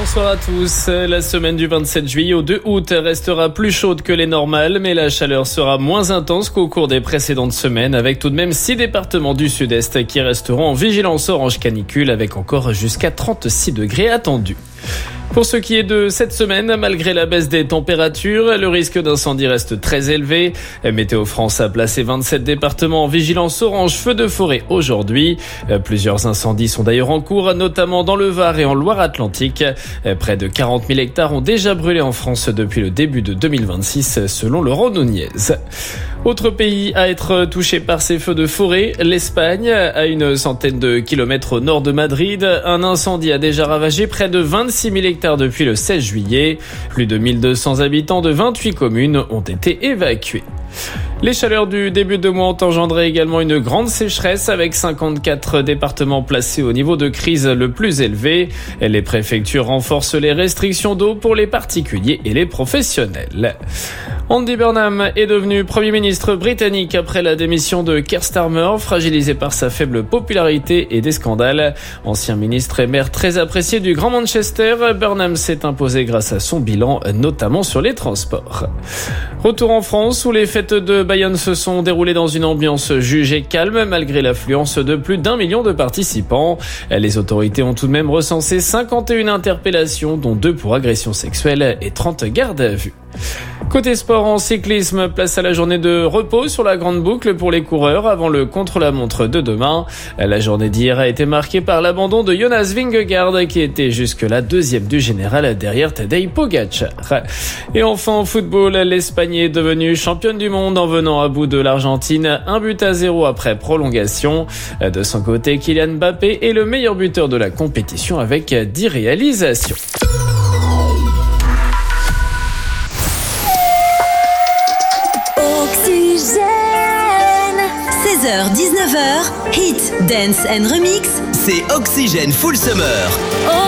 Bonsoir à tous. La semaine du 27 juillet au 2 août restera plus chaude que les normales, mais la chaleur sera moins intense qu'au cours des précédentes semaines, avec tout de même 6 départements du sud-est qui resteront en vigilance orange canicule, avec encore jusqu'à 36 degrés attendus. Pour ce qui est de cette semaine, malgré la baisse des températures, le risque d'incendie reste très élevé. Météo France a placé 27 départements en vigilance orange feu de forêt aujourd'hui. Plusieurs incendies sont d'ailleurs en cours, notamment dans le Var et en Loire-Atlantique. Près de 40 000 hectares ont déjà brûlé en France depuis le début de 2026, selon Laurent Nunez. Autre pays à être touché par ces feux de forêt, l'Espagne. À une centaine de kilomètres au nord de Madrid, un incendie a déjà ravagé près de 26 000 hectares depuis le 16 juillet. Plus de 1200 habitants de 28 communes ont été évacués. Les chaleurs du début de mois ont engendré également une grande sécheresse avec 54 départements placés au niveau de crise le plus élevé. Les préfectures renforcent les restrictions d'eau pour les particuliers et les professionnels. Andy Burnham est devenu Premier ministre britannique après la démission de Keir Starmer, fragilisé par sa faible popularité et des scandales. Ancien ministre et maire très apprécié du Grand Manchester, Burnham s'est imposé grâce à son bilan, notamment sur les transports. Retour en France où les fêtes de Bayonne se sont déroulées dans une ambiance jugée calme malgré l'affluence de plus d'1 million de participants. Les autorités ont tout de même recensé 51 interpellations, dont 2 pour agression sexuelle et 30 gardes à vue. Côté sport en cyclisme, place à la journée de repos sur la grande boucle pour les coureurs avant le contre-la-montre de demain. La journée d'hier a été marquée par l'abandon de Jonas Vingegaard qui était jusque-là deuxième du général derrière Tadej Pogačar. Et enfin en football, l'Espagne est devenue championne du monde en venant à bout de l'Argentine, 1-0 après prolongation. De son côté, Kylian Mbappé est le meilleur buteur de la compétition avec 10 réalisations. Oxygène. 16h, 19h, Hit, Dance and Remix. C'est Oxygène Full Summer.